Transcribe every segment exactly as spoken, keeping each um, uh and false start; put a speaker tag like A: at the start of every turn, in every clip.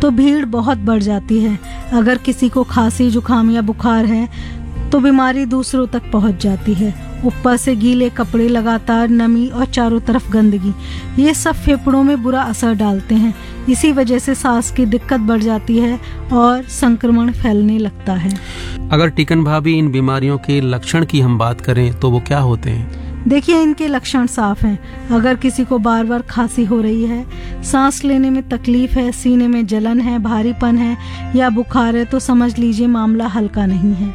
A: तो भीड़ बहुत बढ़ जाती है। अगर किसी को खांसी जुकाम या बुखार है तो बीमारी दूसरों तक पहुंच जाती है। ऊपर से गीले कपड़े, लगातार नमी और चारों तरफ गंदगी, ये सब फेफड़ों में बुरा असर डालते हैं। इसी वजह से सांस की दिक्कत बढ़ जाती है और संक्रमण फैलने लगता है।
B: अगर टीकन भाभी इन बीमारियों के लक्षण की हम बात करें तो वो क्या होते हैं?
A: देखिए, इनके लक्षण साफ हैं। अगर किसी को बार बार खांसी हो रही है, सांस लेने में तकलीफ है, सीने में जलन है, भारीपन है या बुखार है तो समझ लीजिए मामला हल्का नहीं है।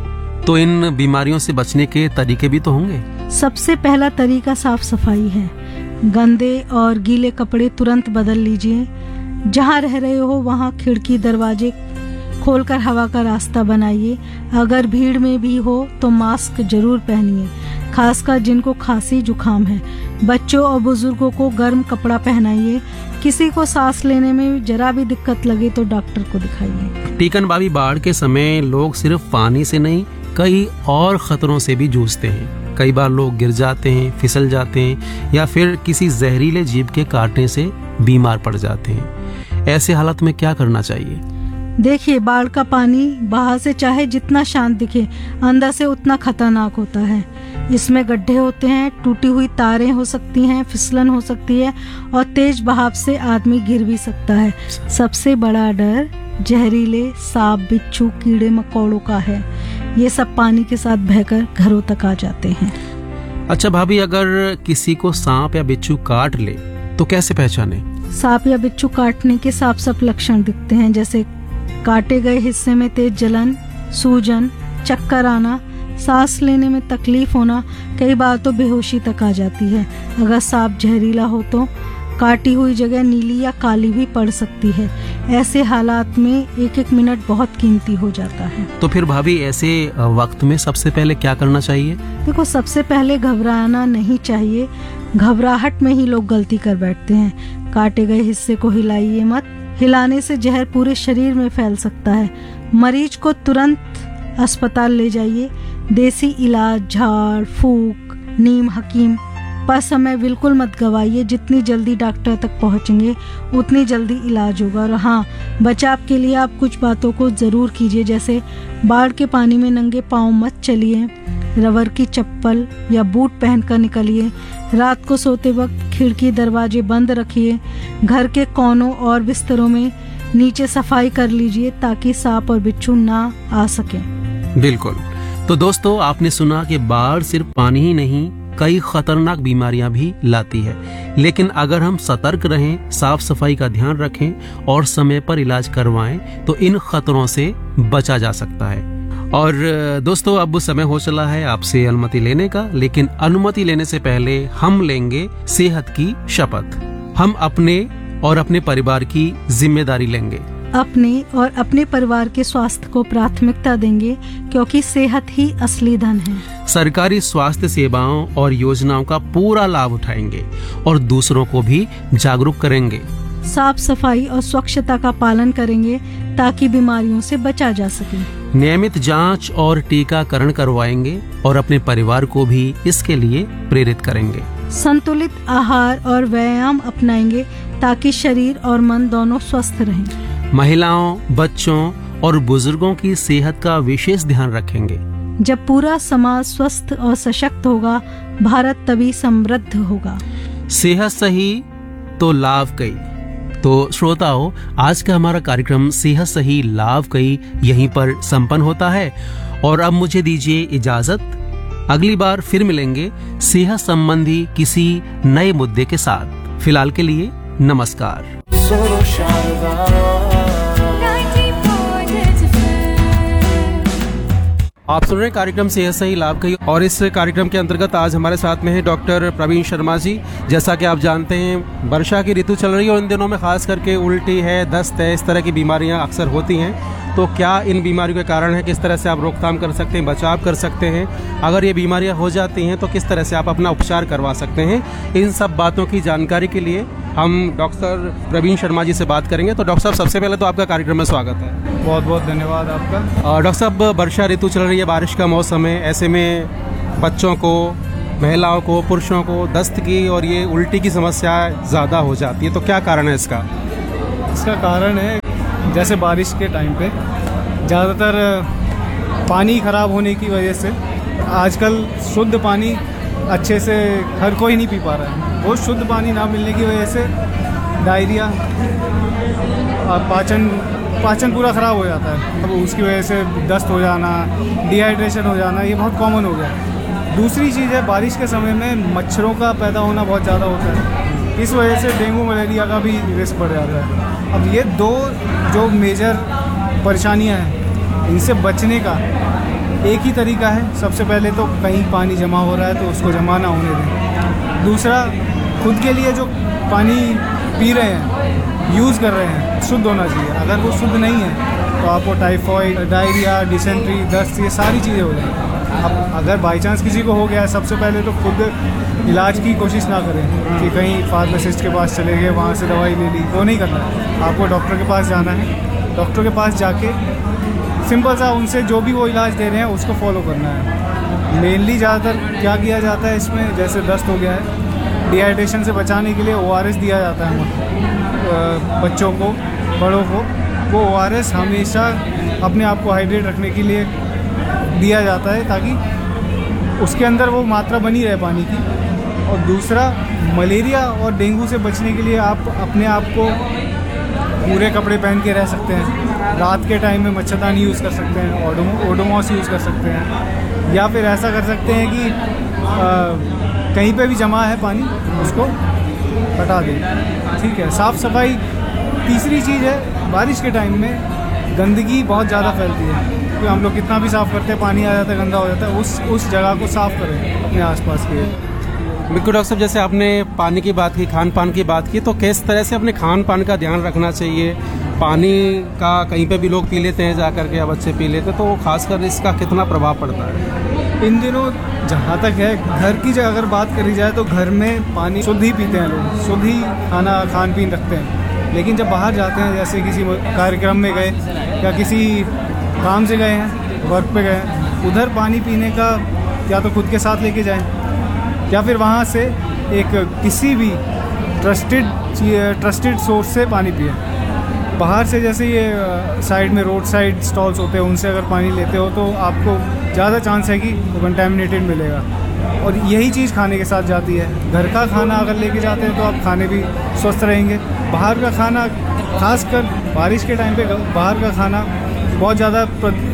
B: तो इन बीमारियों से बचने के तरीके भी तो होंगे?
A: सबसे पहला तरीका साफ सफाई है। गंदे और गीले कपड़े तुरंत बदल लीजिए। जहाँ रह रहे हो वहाँ खिड़की दरवाजे खोलकर हवा का रास्ता बनाइए। अगर भीड़ में भी हो तो मास्क जरूर पहनिए, खासकर जिनको खांसी जुकाम है। बच्चों और बुजुर्गों को गर्म कपड़ा पहनाइए। किसी को सांस लेने में जरा भी दिक्कत लगे तो डॉक्टर को दिखाइए।
B: टीकन भाभी, बाढ़ के समय लोग सिर्फ पानी से नहीं, कई और खतरों से भी जूझते हैं। कई बार लोग गिर जाते हैं, फिसल जाते हैं या फिर किसी जहरीले जीव के काटने से बीमार पड़ जाते हैं। ऐसे हालत में क्या करना चाहिए?
A: देखिए, बाढ़ का पानी बाहर से चाहे जितना शांत दिखे, अंदर से उतना खतरनाक होता है। इसमें गड्ढे होते हैं, टूटी हुई तारें हो सकती हैं, फिसलन हो सकती है और तेज बहाव से आदमी गिर भी सकता है। सबसे बड़ा डर जहरीले सांप, बिच्छू, कीड़े मकोड़ों का है। ये सब पानी के साथ बहकर घरों तक आ जाते हैं।
B: अच्छा भाभी, अगर किसी को सांप या बिच्छू काट ले तो कैसे पहचाने?
A: सांप या बिच्छू काटने के साफ साफ लक्षण दिखते हैं, जैसे काटे गए हिस्से में तेज जलन, सूजन, चक्कर आना, सांस लेने में तकलीफ होना, कई बार तो बेहोशी तक आ जाती है। अगर सांप जहरीला हो तो काटी हुई जगह नीली या काली भी पड़ सकती है। ऐसे हालात में एक एक मिनट बहुत कीमती हो जाता है।
B: तो फिर भाभी, ऐसे वक्त में सबसे पहले क्या करना चाहिए?
A: देखो, सबसे पहले घबराना नहीं चाहिए। घबराहट में ही लोग गलती कर बैठते हैं। काटे गए हिस्से को हिलाइए मत। हिलाने से जहर पूरे शरीर में फैल सकता है। मरीज को तुरंत अस्पताल ले जाइए। देसी इलाज, झाड़ फूक, नीम हकीम पर समय बिल्कुल मत गवाइए। जितनी जल्दी डॉक्टर तक पहुंचेंगे उतनी जल्दी इलाज होगा। और हाँ, बचाव के लिए आप कुछ बातों को जरूर कीजिए, जैसे बाढ़ के पानी में नंगे पांव मत चलिए, रबर की चप्पल या बूट पहनकर निकलिए, रात को सोते वक्त खिड़की दरवाजे बंद रखिए, घर के कोनों और बिस्तरों में नीचे सफाई कर लीजिए ताकि सांप और बिच्छू ना आ सके।
B: बिल्कुल। तो दोस्तों, आपने सुना कि बाढ़ सिर्फ पानी ही नहीं, कई खतरनाक बीमारियां भी लाती है। लेकिन अगर हम सतर्क रहें, साफ सफाई का ध्यान रखें और समय पर इलाज करवाएं तो इन खतरों से बचा जा सकता है। और दोस्तों, अब समय हो चला है आपसे अनुमति लेने का, लेकिन अनुमति लेने से पहले हम लेंगे सेहत की शपथ। हम अपने और अपने परिवार की जिम्मेदारी लेंगे।
A: अपने और अपने परिवार के स्वास्थ्य को प्राथमिकता देंगे, क्योंकि सेहत ही असली धन है।
B: सरकारी स्वास्थ्य सेवाओं और योजनाओं का पूरा लाभ उठाएंगे और दूसरों को भी जागरूक करेंगे।
A: साफ सफाई और स्वच्छता का पालन करेंगे ताकि बीमारियों से बचा जा सके।
B: नियमित जांच और टीकाकरण करवाएंगे और अपने परिवार को भी इसके लिए प्रेरित करेंगे।
A: संतुलित आहार और व्यायाम अपनाएंगे ताकि शरीर और मन दोनों स्वस्थ रहें।
B: महिलाओं, बच्चों और बुजुर्गों की सेहत का विशेष ध्यान रखेंगे।
A: जब पूरा समाज स्वस्थ और सशक्त होगा, भारत तभी समृद्ध होगा।
B: सेहत सही तो लाभ कई। तो श्रोताओं, आज का हमारा कार्यक्रम सेहत सही लाभ कई यहीं पर संपन्न होता है। और अब मुझे दीजिए इजाजत। अगली बार फिर मिलेंगे सेहत संबंधी किसी नए मुद्दे के साथ। फिलहाल के लिए नमस्कार। आप सुन रहे हैं कार्यक्रम सेहत सही लाभ कई और इस कार्यक्रम के अंतर्गत आज हमारे साथ में है डॉक्टर प्रवीण शर्मा जी। जैसा कि आप जानते हैं, वर्षा की ऋतु चल रही है और इन दिनों में खास करके उल्टी है, दस्त है, इस तरह की बीमारियां अक्सर होती हैं। तो क्या इन बीमारियों के कारण है, किस तरह से आप रोकथाम कर सकते हैं, बचाव कर सकते हैं? अगर ये बीमारियां हो जाती हैं तो किस तरह से आप अपना उपचार करवा सकते हैं? इन सब बातों की जानकारी के लिए हम डॉक्टर प्रवीण शर्मा जी से बात करेंगे। तो डॉक्टर साहब, सबसे पहले तो आपका कार्यक्रम में स्वागत है।
C: बहुत बहुत धन्यवाद आपका।
B: डॉक्टर साहब, वर्षा ऋतु चल रही है, बारिश का मौसम है, ऐसे में बच्चों को, महिलाओं को, पुरुषों को दस्त की और ये उल्टी की समस्या ज़्यादा हो जाती है। तो क्या कारण है इसका?
C: इसका कारण है जैसे बारिश के टाइम पे ज़्यादातर पानी ख़राब होने की वजह से आजकल शुद्ध पानी अच्छे से हर कोई नहीं पी पा रहा है। वो शुद्ध पानी ना मिलने की वजह से डायरिया और पाचन पाचन पूरा ख़राब हो जाता है। अब उसकी वजह से दस्त हो जाना, डिहाइड्रेशन हो जाना, ये बहुत कॉमन हो गया है। दूसरी चीज़ है, बारिश के समय में मच्छरों का पैदा होना बहुत ज़्यादा होता है। इस वजह से डेंगू मलेरिया का भी रिस्क बढ़ जाता है। अब ये दो जो मेजर परेशानियां हैं, इनसे बचने का एक ही तरीका है। सबसे पहले तो कहीं पानी जमा हो रहा है तो उसको जमा ना होने दें। दूसरा, खुद के लिए जो पानी पी रहे हैं, यूज़ कर रहे हैं, शुद्ध होना चाहिए। अगर वो शुद्ध नहीं है तो आपको टाइफॉइड, डायरिया, डिसेंट्री, दस्त, ये सारी चीज़ें हो जाएंगी। अब अगर बाई चांस किसी को हो गया है, सबसे पहले तो खुद इलाज की कोशिश ना करें कि कहीं फार्मासिस्ट के पास चले गए, वहाँ से दवाई ले ली, वो नहीं करना है। आपको डॉक्टर के पास जाना है। डॉक्टर के पास जाके सिंपल सा उनसे जो भी वो इलाज दे रहे हैं उसको फॉलो करना है। मेनली ज़्यादातर क्या किया जाता है इसमें, जैसे दस्त हो गया है, डिहाइड्रेशन से बचाने के लिए ओ आर एस दिया जाता है बच्चों को, बड़ों को। वो ओ आर एस हमेशा अपने आप को हाइड्रेट रखने के लिए दिया जाता है ताकि उसके अंदर वो मात्रा बनी रहे पानी की। और दूसरा, मलेरिया और डेंगू से बचने के लिए आप अपने आप को पूरे कपड़े पहन के रह सकते हैं। रात के टाइम में मच्छरदानी यूज़ कर सकते हैं, ओडोमो ओडोमॉस यूज़ कर सकते हैं, या फिर ऐसा कर सकते हैं कि आ, कहीं पे भी जमा है पानी उसको हटा दें। ठीक है। साफ़ सफाई तीसरी चीज़ है। बारिश के टाइम में गंदगी बहुत ज़्यादा फैलती है, क्योंकि हम लोग कितना भी साफ़ करते हैं पानी आ जाता है, गंदा हो जाता है। उस उस जगह को साफ़ करें अपने आसपास के।
B: बिल्कुल डॉक्टर साहब, जैसे आपने पानी की बात की, खान पान की बात की, तो किस तरह से अपने खान पान का ध्यान रखना चाहिए? पानी का कहीं पे भी लोग पी लेते हैं जा करके, या बच्चे पी लेते हैं, तो खासकर इसका कितना प्रभाव पड़ता है?
C: इन दिनों जहाँ तक है, घर की जगह अगर बात करी जाए तो घर में पानी शुद्ध ही पीते हैं लोग, शुद्ध ही खाना खान पीन रखते हैं। लेकिन जब बाहर जाते हैं, जैसे किसी कार्यक्रम में गए या किसी काम से गए हैं, वर्क पे गए, उधर पानी पीने का या तो खुद के साथ लेके जाएं, या फिर वहाँ से एक किसी भी ट्रस्टेड ट्रस्टेड सोर्स से पानी पिए। बाहर से जैसे ये साइड में रोड साइड स्टॉल्स होते हैं, उनसे अगर पानी लेते हो तो आपको ज़्यादा चांस है कि वो कंटेमिनेटेड मिलेगा। और यही चीज़ खाने के साथ जाती है। घर का खाना अगर लेके जाते हैं तो आप खाने भी स्वस्थ रहेंगे। बाहर का खाना, खासकर बारिश के टाइम पे बाहर का खाना बहुत ज़्यादा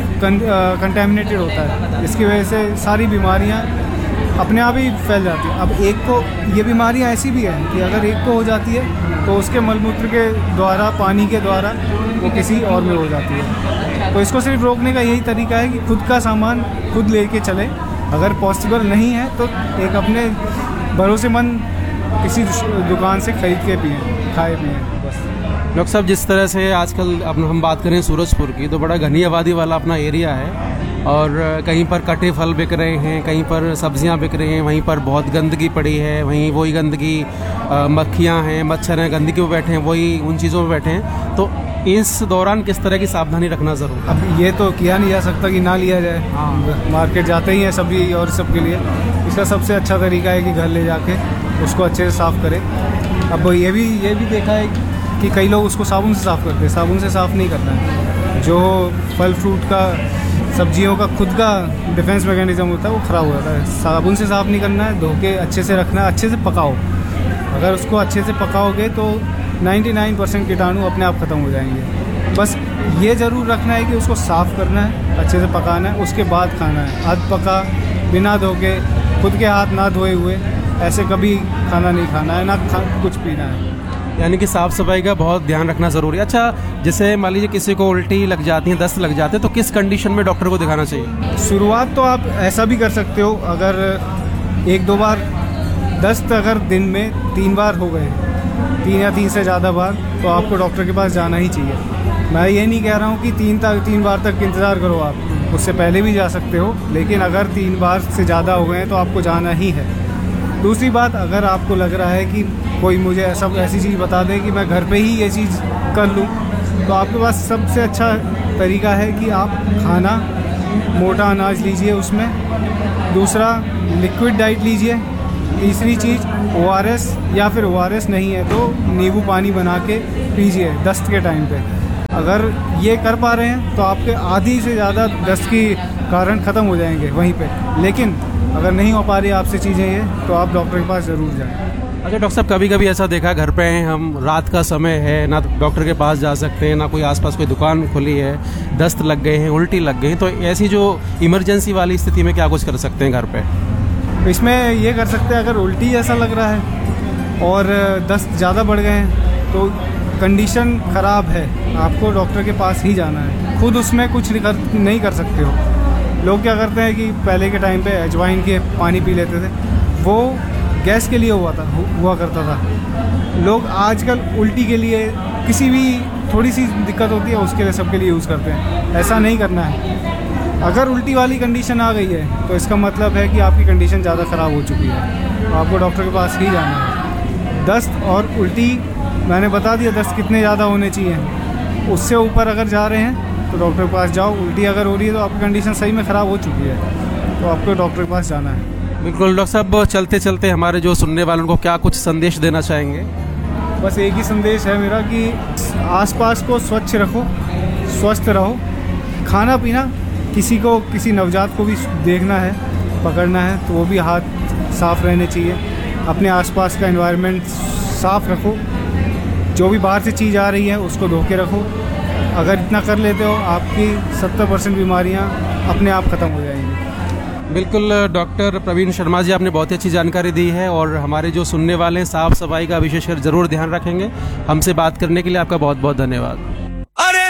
C: कंटेमिनेटेड होता है, जिसकी वजह से सारी बीमारियाँ अपने आप ही फैल जाती हैं। अब एक को ये बीमारियाँ ऐसी भी हैं कि अगर एक को हो जाती है तो उसके मलमूत्र के द्वारा, पानी के द्वारा वो किसी और में हो जाती है। तो इसको सिर्फ रोकने का यही तरीका है कि खुद का सामान खुद लेके चले। अगर पॉसिबल नहीं है तो एक अपने भरोसेमंद किसी दुकान से खरीद के पिए, खाए पिए बस।
B: डॉक्टर साहब, जिस तरह से आजकल अब हम बात करें सूरजपुर की, तो बड़ा घनी आबादी वाला अपना एरिया है, और कहीं पर कटे फल बिक रहे हैं, कहीं पर सब्जियां बिक रही हैं, वहीं पर बहुत गंदगी पड़ी है, वहीं वही गंदगी, मक्खियां हैं, मच्छर हैं, गंदगी में बैठे हैं, वही उन चीज़ों में बैठे हैं। तो इस दौरान किस तरह की सावधानी रखना ज़रूर?
C: अब ये तो किया नहीं जा सकता कि ना लिया जाए। हाँ, मार्केट जाते ही हैं सब्जी और सब के लिए। इसका सबसे अच्छा तरीका है कि घर ले जाके उसको अच्छे से साफ़ करें। अब ये भी ये भी देखा है कि कई लोग उसको साबुन से साफ़ करते हैं। साबुन से साफ़ नहीं करना है। जो फल फ्रूट का, सब्जियों का खुद का डिफेंस मैकेनिज्म होता है वो ख़राब हो जाता है। साबुन से साफ़ नहीं करना है, धो के अच्छे से रखना है, अच्छे से पकाओ। अगर उसको अच्छे से पकाओगे तो निन्यानवे परसेंट कीटाणु अपने आप ख़त्म हो जाएंगे। बस ये ज़रूर रखना है कि उसको साफ़ करना है, अच्छे से पकाना है, उसके बाद खाना है। अध पका, बिना धो के, खुद के हाथ ना धोए हुए ऐसे कभी खाना नहीं खाना है, ना खा, कुछ पीना है।
B: यानी कि साफ़ सफाई का बहुत ध्यान रखना ज़रूरी है। अच्छा, जैसे मान लीजिए किसी को उल्टी लग जाती है, दस्त लग जाते हैं, तो किस कंडीशन में डॉक्टर को दिखाना चाहिए?
C: शुरुआत तो आप ऐसा भी कर सकते हो, अगर एक दो बार दस्त अगर दिन में तीन बार हो गए, तीन या तीन से ज़्यादा बार, तो आपको डॉक्टर के पास जाना ही चाहिए। मैं ये नहीं कह रहा हूँ कि तीन तक तीन बार तक इंतज़ार करो, आप उससे पहले भी जा सकते हो, लेकिन अगर तीन बार से ज़्यादा हो गए तो आपको जाना ही है। दूसरी बात, अगर आपको लग रहा है कि कोई मुझे ऐसा ऐसी चीज़ बता दे कि मैं घर पे ही ये चीज़ कर लूँ, तो आपके पास सबसे अच्छा तरीका है कि आप खाना, मोटा अनाज लीजिए उसमें। दूसरा, लिक्विड डाइट लीजिए। तीसरी चीज़, ओ आर एस, या फिर ओ आर एस नहीं है तो नींबू पानी बना के पीजिए दस्त के टाइम पे। अगर ये कर पा रहे हैं तो आपके आधी से ज़्यादा दस्त की कारण ख़त्म हो जाएंगे वहीं पे। लेकिन अगर नहीं हो पा रही आपसे चीज़ें ये, तो आप डॉक्टर के पास ज़रूर जाएं।
B: अच्छा डॉक्टर साहब, कभी कभी ऐसा देखा घर पे हैं हम, रात का समय है, ना डॉक्टर के पास जा सकते हैं, ना कोई आसपास कोई दुकान खुली है, दस्त लग गए हैं, उल्टी लग गई, तो ऐसी जो इमरजेंसी वाली स्थिति में क्या कुछ कर सकते हैं घर पे?
C: इसमें ये कर सकते हैं, अगर उल्टी ऐसा लग रहा है और दस्त ज़्यादा बढ़ गए हैं तो कंडीशन ख़राब है, आपको डॉक्टर के पास ही जाना है। खुद उसमें कुछ नहीं कर नहीं कर सकते हो। लोग क्या करते हैं कि पहले के टाइम पे अजवाइन के पानी पी लेते थे, वो गैस के लिए हुआ था हुआ करता था। लोग आजकल उल्टी के लिए, किसी भी थोड़ी सी दिक्कत होती है उसके लिए, सबके लिए यूज़ करते हैं। ऐसा नहीं करना है। अगर उल्टी वाली कंडीशन आ गई है तो इसका मतलब है कि आपकी कंडीशन ज़्यादा ख़राब हो चुकी है, तो आपको डॉक्टर के पास ही जाना है। दस्त और उल्टी मैंने बता दिया, दस्त कितने ज़्यादा होने चाहिए, उससे ऊपर अगर जा रहे हैं तो डॉक्टर के पास जाओ। उल्टी अगर हो रही है तो आपकी कंडीशन सही में ख़राब हो चुकी है, तो आपको डॉक्टर के पास जाना है।
B: बिल्कुल डॉक्टर साहब, चलते चलते हमारे जो सुनने वालों को क्या कुछ संदेश देना चाहेंगे?
C: बस एक ही संदेश है मेरा कि आसपास को स्वच्छ रखो, स्वस्थ रहो। खाना पीना, किसी को किसी नवजात को भी देखना है, पकड़ना है, तो वो भी हाथ साफ़ रहने चाहिए। अपने आसपास का एनवायरनमेंट साफ़ रखो। जो भी बाहर से चीज़ आ रही है उसको धो के रखो। अगर इतना कर लेते हो, आपकी सत्तर परसेंट बीमारियाँ अपने आप ख़त्म हो जाएंगी।
B: बिल्कुल डॉक्टर प्रवीण शर्मा जी, आपने बहुत ही अच्छी जानकारी दी है और हमारे जो सुनने वाले हैं साफ़ सफाई का विशेषकर ज़रूर ध्यान रखेंगे। हमसे बात करने के लिए आपका बहुत बहुत धन्यवाद।